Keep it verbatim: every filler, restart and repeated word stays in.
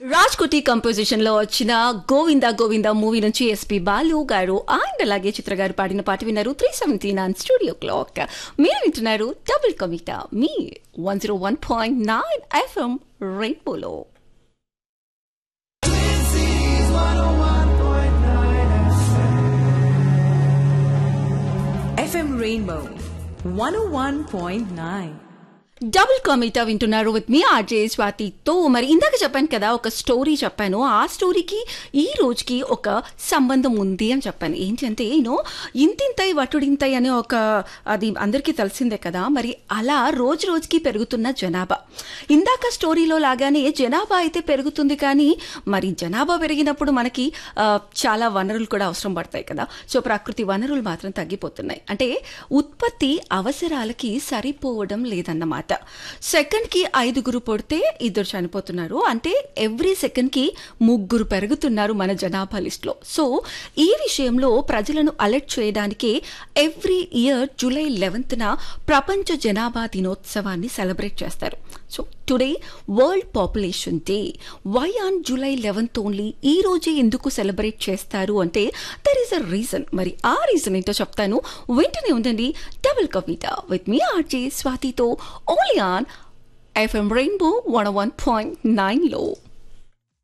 Raj Koti composition లో వచ్చిన Govinda Govinda movie నుంచి ఎస్పి బాలు గారు అండ్ అలాగే చిత్ర గారు పాడిన పాట విన్నారు. Three seventy nine studio clock మీరు వింటున్నారు డబుల్ కవిత మీ one zero one point nine FM రెయిన్బోలో. FM rainbow one ఓ వన్ పాయింట్ నైన్ డబుల్ కామిటా వింటున్నారు విత్ మీ ఆర్జే స్వాతితో. మరి ఇందాక చెప్పాను కదా, ఒక స్టోరీ చెప్పాను. ఆ స్టోరీకి ఈ రోజుకి ఒక సంబంధం ఉంది అని చెప్పాను. ఏంటి అంటే యూనో ఇంతింతై వటుడింతై అనే ఒక అది అందరికీ తెలిసిందే కదా. మరి అలా రోజు రోజుకి పెరుగుతున్న జనాభా, ఇందాక స్టోరీలో లాగానే జనాభా అయితే పెరుగుతుంది, కానీ మరి జనాభా పెరిగినప్పుడు మనకి చాలా వనరులు కూడా అవసరం పడతాయి కదా. సో ప్రకృతి వనరులు మాత్రం తగ్గిపోతున్నాయి. అంటే ఉత్పత్తి అవసరాలకి సరిపోవడం లేదన్నమాట. సెకండ్ కి ఐదుగురు పుడితే ఇద్దరు చనిపోతున్నారు. అంటే ఎవ్రీ సెకండ్ కి ముగ్గురు పెరుగుతున్నారు మన జనాభా లిస్ట్ లో. సో ఈ విషయంలో ప్రజలను అలర్ట్ చేయడానికి ఎవ్రీ ఇయర్ జూలై లెవెన్త్ న ప్రపంచ జనాభా దినోత్సవాన్ని సెలబ్రేట్ చేస్తారు. So today world population day. Why on July eleventh only? ఈ రోజే ఎందుకు సెలబ్రేట్ చేస్తారు అంటే దర్ ఈస్ అ రీజన్. మరి ఆ రీజన్ ఏంటో చెప్తాను, వెంటనే ఉండండి. Double Kavitha with me RJ స్వాతితో only on FM rainbow one one point nine లో.